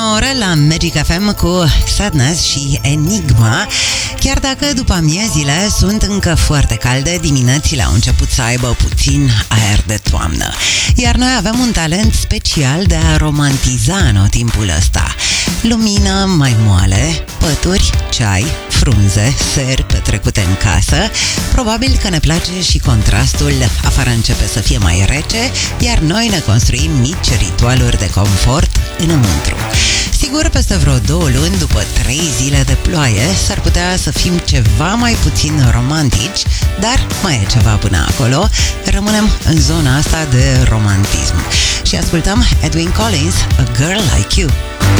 Ultima oră la Magic FM cu Sadness și Enigma. Chiar dacă după amiezile sunt încă foarte calde, diminețile au început să aibă puțin aer de toamnă. Iar noi avem un talent special de a romantiza anotimpul ăsta. Lumină mai moale, pături, ceai, frunze, seri petrecute în casă. Probabil că ne place și contrastul. Afară începe să fie mai rece, iar noi ne construim mici ritualuri de confort înăuntru. Sigur, peste vreo 2 luni, după 3 zile de ploaie, s-ar putea să fim ceva mai puțin romantici, dar mai e ceva până acolo. Rămânem în zona asta de romantism și ascultăm Edwyn Collins, A Girl Like You.